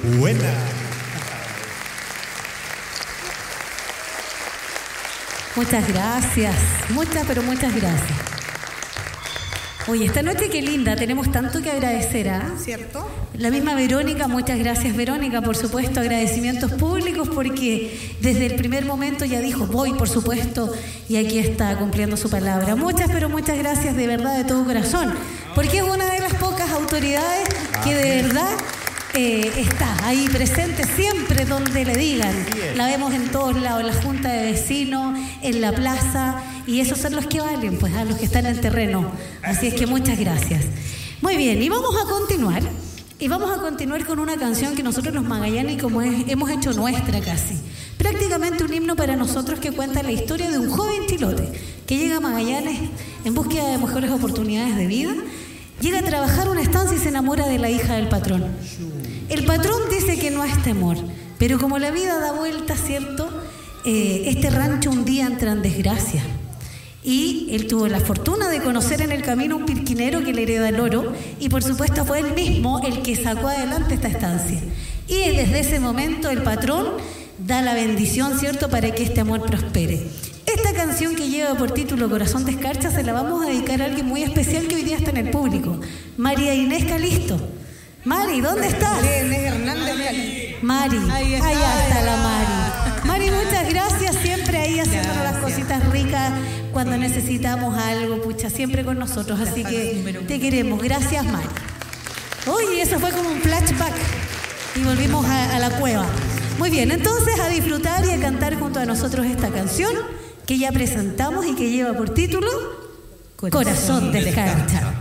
Buena. Muchas gracias, pero muchas gracias. Oye, esta noche qué linda, tenemos tanto que agradecer, ¿ah? ¿Cierto? La misma Verónica, muchas gracias Verónica, por supuesto, agradecimientos públicos porque desde el primer momento ya dijo, voy por supuesto, y aquí está cumpliendo su palabra. Pero muchas gracias de verdad, de todo corazón, porque es una de las pocas autoridades que de verdad está ahí presente siempre donde le digan. La vemos en todos lados, en la junta de vecinos, en la plaza, y esos son los que valen, pues a los que están en el terreno. Así es que muchas gracias. Muy bien, y vamos a continuar con una canción que nosotros los magallanes hemos hecho nuestra casi. Prácticamente un himno para nosotros que cuenta la historia de un joven chilote que llega a Magallanes en búsqueda de mejores oportunidades de vida. Llega a trabajar una estancia y se enamora de la hija del patrón. El patrón dice que no es temor, pero como la vida da vueltas, ¿cierto? Este rancho un día entra en desgracia. Y él tuvo la fortuna de conocer en el camino un pirquinero que le hereda el oro, y por supuesto fue él mismo el que sacó adelante esta estancia. Y desde ese momento el patrón da la bendición, ¿cierto?, para que este amor prospere. Esta canción que lleva por título Corazón de Escarcha se la vamos a dedicar a alguien muy especial que hoy día está en el público, María Inés Calisto. Mari, ¿dónde estás? Mari, allá está la Mari. Mari, muchas gracias, siempre ahí haciéndonos las cositas ricas cuando necesitamos algo, pucha, siempre con nosotros, así que te queremos. Gracias, Mari. Uy, eso fue como un flashback y volvimos a la cueva. Muy bien, entonces a disfrutar y a cantar junto a nosotros esta canción que ya presentamos y que lleva por título Corazón de Escarcha.